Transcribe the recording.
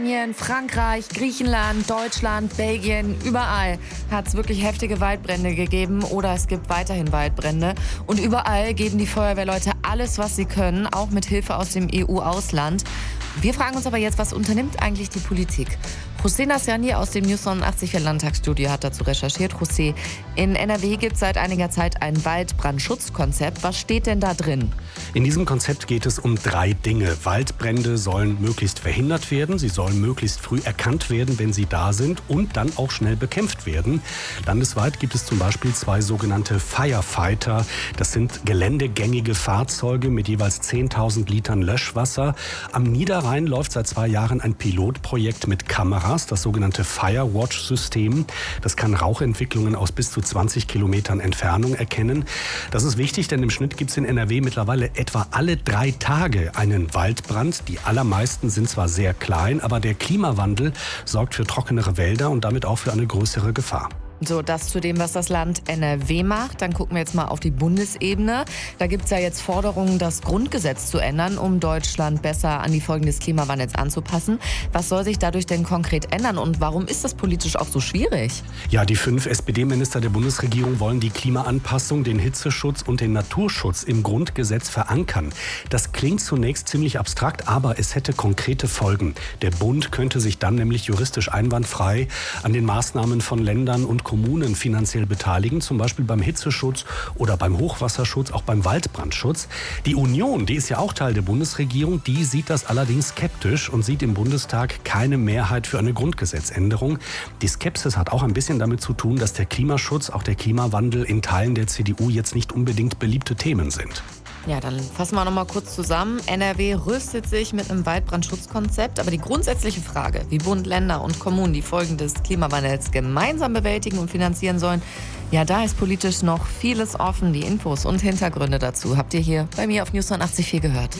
In Frankreich, Griechenland, Deutschland, Belgien, überall hat es wirklich heftige Waldbrände gegeben oder es gibt weiterhin Waldbrände. Und überall geben die Feuerwehrleute alles, was sie können, auch mit Hilfe aus dem EU-Ausland. Wir fragen uns aber jetzt, was unternimmt eigentlich die Politik? José Nassiani aus dem News 89 Landtagsstudio hat dazu recherchiert. José, in NRW gibt es seit einiger Zeit ein Waldbrandschutzkonzept. Was steht denn da drin? In diesem Konzept geht es um 3 Dinge. Waldbrände sollen möglichst verhindert werden, sie sollen möglichst früh erkannt werden, wenn sie da sind und dann auch schnell bekämpft werden. Landesweit gibt es zum Beispiel 2 sogenannte Firefighter. Das sind geländegängige Fahrzeuge mit jeweils 10.000 Litern Löschwasser. Am Niederrhein läuft seit 2 Jahren ein Pilotprojekt mit Kameras, das sogenannte Firewatch-System. Das kann Rauchentwicklungen aus bis zu 20 Kilometern Entfernung erkennen. Das ist wichtig, denn im Schnitt gibt es in NRW mittlerweile etwa alle 3 Tage einen Waldbrand. Die allermeisten sind zwar sehr klein, aber der Klimawandel sorgt für trockenere Wälder und damit auch für eine größere Gefahr. So, das zu dem, was das Land NRW macht. Dann gucken wir jetzt mal auf die Bundesebene. Da gibt es ja jetzt Forderungen, das Grundgesetz zu ändern, um Deutschland besser an die Folgen des Klimawandels anzupassen. Was soll sich dadurch denn konkret ändern und warum ist das politisch auch so schwierig? Ja, die 5 SPD-Minister der Bundesregierung wollen die Klimaanpassung, den Hitzeschutz und den Naturschutz im Grundgesetz verankern. Das klingt zunächst ziemlich abstrakt, aber es hätte konkrete Folgen. Der Bund könnte sich dann nämlich juristisch einwandfrei an den Maßnahmen von Ländern und Kommunen finanziell beteiligen, zum Beispiel beim Hitzeschutz oder beim Hochwasserschutz, auch beim Waldbrandschutz. Die Union, die ist ja auch Teil der Bundesregierung, die sieht das allerdings skeptisch und sieht im Bundestag keine Mehrheit für eine Grundgesetzänderung. Die Skepsis hat auch ein bisschen damit zu tun, dass der Klimaschutz, auch der Klimawandel in Teilen der CDU jetzt nicht unbedingt beliebte Themen sind. Ja, dann fassen wir noch mal kurz zusammen. NRW rüstet sich mit einem Waldbrandschutzkonzept. Aber die grundsätzliche Frage, wie Bund, Länder und Kommunen die Folgen des Klimawandels gemeinsam bewältigen und finanzieren sollen, ja, da ist politisch noch vieles offen. Die Infos und Hintergründe dazu habt ihr hier bei mir auf News 89.4 gehört.